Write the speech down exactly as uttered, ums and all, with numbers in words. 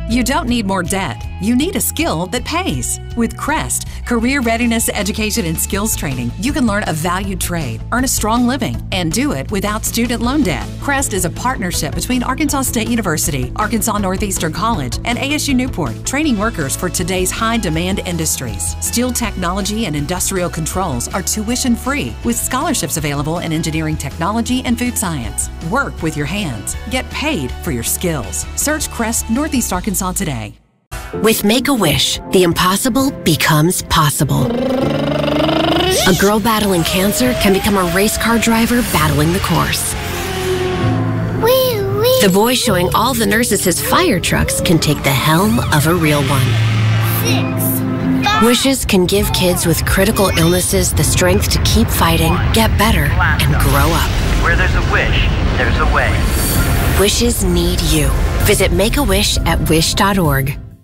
You don't need more debt. You need a skill that pays. With Crest, Career Readiness Education and Skills Training, you can learn a valued trade, earn a strong living, and do it without student loan debt. Crest is a partnership between Arkansas State University, Arkansas Northeastern College, and A S U Newport, training workers for today's high-demand industries. Steel technology and industrial controls are tuition-free, with scholarships available in engineering technology and food science. Work with your hands. Get paid for your skills. Search Crest Northeast Arkansas today. With Make-A-Wish, the impossible becomes possible. A girl battling cancer can become a race car driver battling the course. Wee, wee. The boy showing all the nurses his fire trucks can take the helm of a real one. Six, five. Wishes can give kids with critical illnesses the strength to keep fighting, get better, and grow up. Where there's a wish, there's a way. Wishes need you. Visit Make-A-Wish at wish dot org.